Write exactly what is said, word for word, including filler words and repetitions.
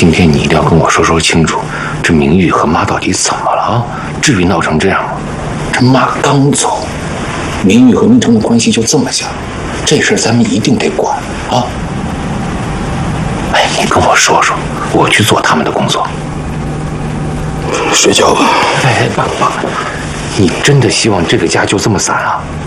今天你一定要跟我说说清楚，这明玉和妈到底怎么了啊？至于闹成这样吗？这妈刚走，明玉和明成的关系就这么下，这事咱们一定得管啊！哎，你跟我说说，我去做他们的工作。 睡觉吧。 哎，爸爸，你真的希望这个家就这么散了？